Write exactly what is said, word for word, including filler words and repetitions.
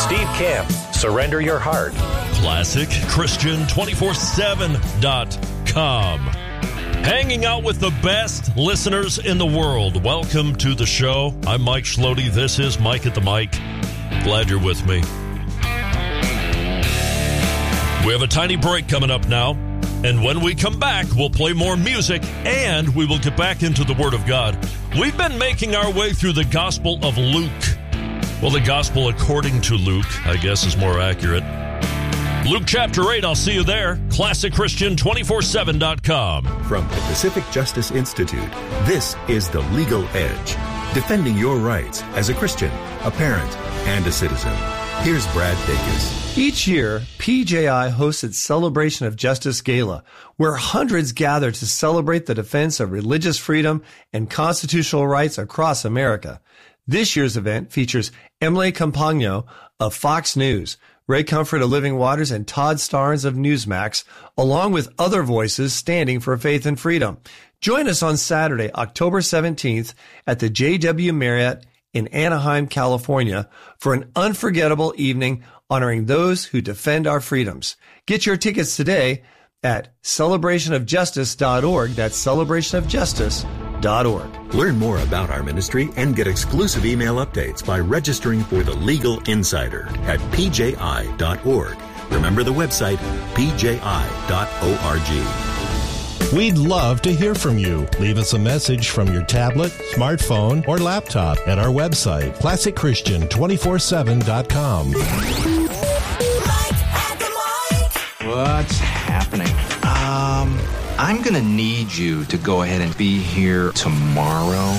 Steve Camp, Surrender Your Heart. Classic Christian two four seven dot com. Hanging out with the best listeners in the world. Welcome to the show. I'm Mike Schlody. This is Mike at the Mic. Glad you're with me. We have a tiny break coming up now. And when we come back, we'll play more music and we will get back into the Word of God. We've been making our way through the Gospel of Luke. Well, the Gospel according to Luke, I guess, is more accurate. Luke chapter eight, I'll see you there. Classic Christian two four seven dot com. From the Pacific Justice Institute, this is The Legal Edge, defending your rights as a Christian, a parent, and a citizen. Here's Brad Dacus. Each year, P J I hosts its Celebration of Justice Gala, where hundreds gather to celebrate the defense of religious freedom and constitutional rights across America. This year's event features Emily Campagno of Fox News, Ray Comfort of Living Waters, and Todd Starnes of Newsmax, along with other voices standing for faith and freedom. Join us on Saturday, October seventeenth at the J W Marriott in Anaheim, California, for an unforgettable evening honoring those who defend our freedoms. Get your tickets today at celebration of justice dot org. That's celebration of justice dot org. Learn more about our ministry and get exclusive email updates by registering for the Legal Insider at p j i dot org. Remember the website, p j i dot org. We'd love to hear from you. Leave us a message from your tablet, smartphone, or laptop at our website, classic christian two four seven dot com. What's happening? Um, I'm going to need you to go ahead and be here tomorrow